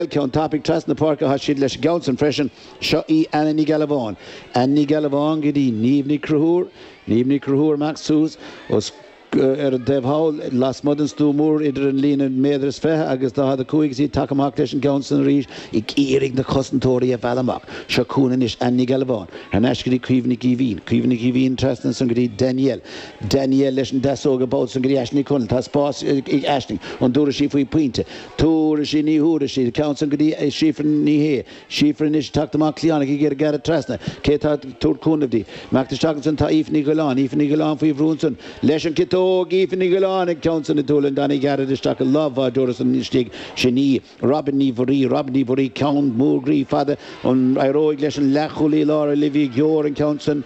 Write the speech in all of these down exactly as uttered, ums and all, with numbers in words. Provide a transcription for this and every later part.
Ceann topic tras na parka ha siad leis Johnson freisin seo í Anna ní Galván. Anna ní Galván go dtí Níomh ní Cruthúr, Níomh ní Cruthúr Max Sús os ar Dave Howell las modern stú mór idir an lína méadras fethe agus dá a cuaig sí takeamach leis an Johnson rís i gírig na cosantóirí a bhealach seo cúnan is Anna ní Galván. An eiscirí Cuimhne Gíhín, Cuimhne Gíhín trasna san gorí Daniel. Daniel leis an dasóga báil san gorí Aisling Connell, tá spás ag Aisling, an dúra sí faoi puinte. Túra sí ní húra sí, count san gorí sífran ní hé. Sífran is takeamach clianach i ggéir gara trasna. Cé tá túr cúnamhdí. Meachtas takean san tá Aoifní Goláin, Aoifní Goláin faoi bhrúnsan. Leis an kitó Aoifní Goláin ag count san na túlan Danny Garrett is take a love a dúra san nístig sinní. Robin ní Vorí, Robin ní Vorí count múgrí fada an airóig leis an lechúlí lára Livy Gjór an count san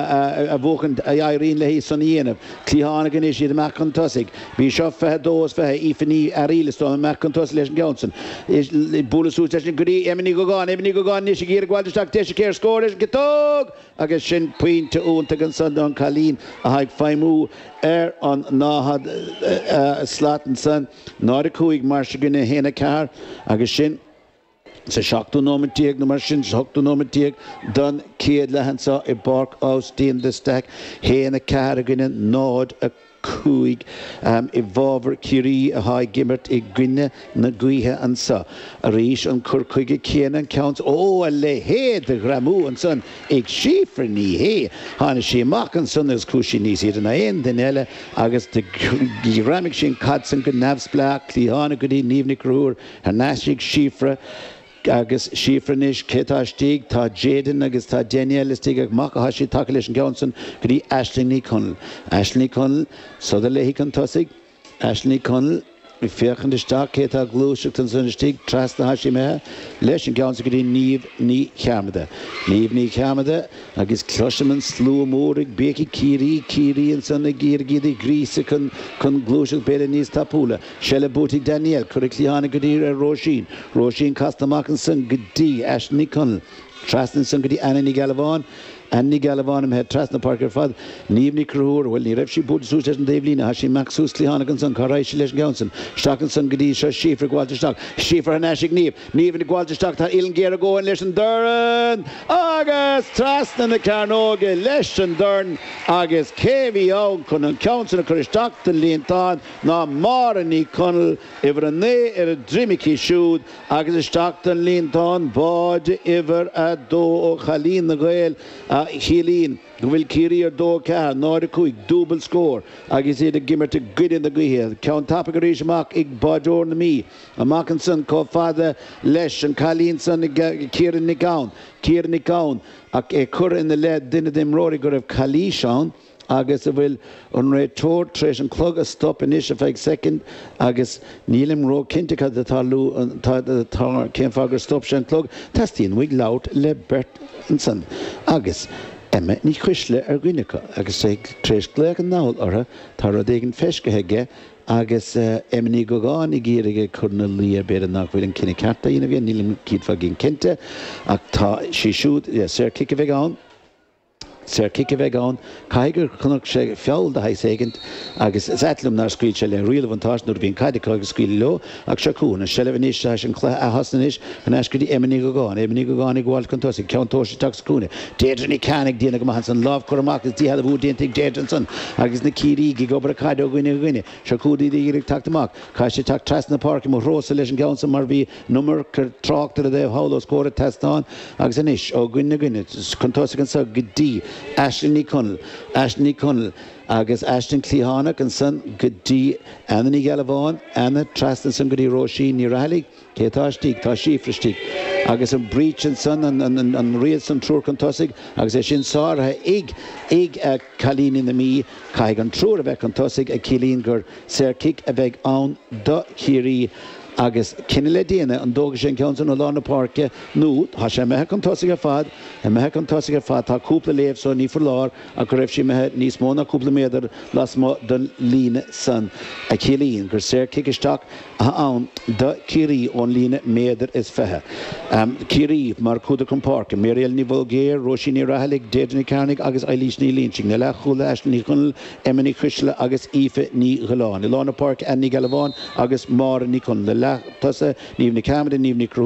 a bhuachan a Irene lehí san íanamh. Cliána gan is iad meach an tosig. Bhí seo fethe dós fethe Aoifní arílas tó meach an tos leis an Johnson. Is búlas ús leis an gorí Emily Gogáin, Emily Gogáin níos ag íar gháil teach teis céir scóir leis an gitóg agus sin puinte únta gan san don Calín a haig feimú ar an náhad slatan san náir cuaig mar se gine héna ceathar agus sin sa seachtú nómad tíag na mar sin seachtú nómad tíag don céad lehansa i barc ás díon de stec héna ceathar a gine nád a cuaig um, i bhábhar cirí a haid gimmert i gine na guithe an sa. A rís an cur chuige céan an count ó a le héad a gramú an son ag sífra ní hé. Hána sé amach an son agus cúisi níos iad an aon den eile agus de gramig sin cad san go nefsblá cliána go dtí Níomh ní Cruthúr a náisiigh sífra agus sífranis cétá stíg tá Jaden agus tá Daniel is tíag mach a hasí take leis an Johnson go dtí Aisling ní Connell. Aisling ní Connell soda le hic an tosig. Aisling ní Connell i féchan de stá cétá glúiseach an sunna stíg tras na hasí methe leis an Johnson go dtí Níomh ní Cheamada. Níomh ní Cheamada agus cloisiman slú mórig béci círí círí an sunna gír gíad i grísa chun chun glúiseach béle níos tapúla. Sele bútig Daniel chuir cliána go dtí ar Róisín. Róisín castamach an sun go dtí Aisling ní Connell. Trasna san go dtí Anna ní Galván. Anna ní Galván am het trasna parker fad Níomh ní Cruthúr well ní raibh sí búd sús leis an Davelína ha sí meach sús cliána gan san choráis leis an Johnson. Stacan san go dtí seo sífra gháilte stach. Sífra an eisig Níomh. Níomh in gháilte stach tá Ilan Géar a góin leis an Duran agus trasna na Carnóga leis an Duran agus céhí ón chun an Johnson a chuir stach den líontáin ná mar ní Connell iver an né ar a drimicí siúd agus is stach den líontáin báide iver a dó ó Chalín na Gael Chilín go bhfuil cirí ar dó ceathar náir a cuaig dúbal scór agus iad a gimmert a good in the guithe. Ceann tappa go rís amach ag bádór na mí. Amach an son có fada leis an Calín son Ciaran ní Gabhán. Ciaran ní Gabhán ach é cur in the lead duine dimróí go raibh Calí seán agus a bhfuil an réitóir treis an clog a stop in is a feig second agus nílim ró cinntecha de talú tá céim fágur stop sé an clog tastíon bhuaig labhairt le bert an son agus Emma ní chuisle ar gcuineacha agus é treis gléach an náil ortha tá rud éigean feiscithe agus Emma ní Gogáin i ggéirige chuna lí ar béad nach bhfuil an cinenne carta íana bhíon nílim cíad fá gin cinnte ach tá sí siúd sé cic a bheith ann Sir Cic a bheith ann, caigur chunach sé feall de heis éigent agus is etlum nar scríd se le rial vantáis nuair bhíon caiide agus scríil lo ach se cúna se le bhníos se an chluthe a hasnanis an eiscrí Emma ní Gogáin, Emma ní Gogáin ag gháil chun tosaigh ceann tóir sé tax cúna. Déidir ní canig díana go maithe san lámh chur amach is dtí head a bhú déantaigh déidir an son agus na círí ag obair a caiide ó gcuine gcuine se cúdaí díigh taachtamach. Cai sé tacht tras na park mo rósa leis an Johnson mar bhí numar chur tráachtar a dhéh hála scóra testáin agus inis ó gcuine gcuine chun tosaigh an sa go dtí Aisling ní Connell, Aisling ní Connell agus Aisling Cliána an san go dtí Anna ní Galván, Anna trasna san go dtí Róisín ní Rathlig, cétá stíg, tá sífra stíg. Agus an bríd an san an, an, an, an riad san trúr an tosaigh agus é sin sáirithe ag ag a Calín in na mí caiig an trúr a bheith an tosaigh a Cilín gur Sir Cic a bheith ann do chirí agus cinenne le déine an dóga sin ceann ó lána parke nó tá sé methe an tosaigh a fad a methe an tosaigh a fad tá cúpla léamh so ní for lár a go raibh sí methe níos móna cúpla méadar las má don líne san a Cilín gur Sir Cic isteach a ann do cirí ón líne méadar is fethe. Um, cirí mar cúda chun parke Muriel ní Bhulgéir, Róisín ní Rathlig, Déidir ní Carnig agus Eilís ní Lynching na le chúla Aisling ní Connell, Emma ní Crisle agus Aoife ní Goláin. I lána parke Anna ní Galván agus Mára ní Connell. le tusa níomh na camera níomh na